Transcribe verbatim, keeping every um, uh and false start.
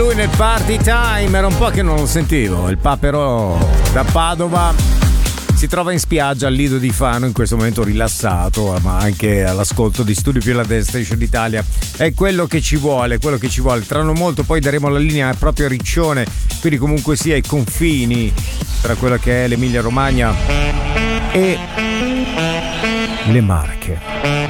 Lui nel party time, era un po' che non lo sentivo. Il papero da Padova si trova in spiaggia al Lido di Fano, in questo momento rilassato, ma anche all'ascolto di Studio Più la Dance Station Italia. È quello che ci vuole, quello che ci vuole. Tra non molto poi daremo la linea proprio a Riccione, quindi comunque sia ai confini tra quello che è l'Emilia Romagna e le Marche.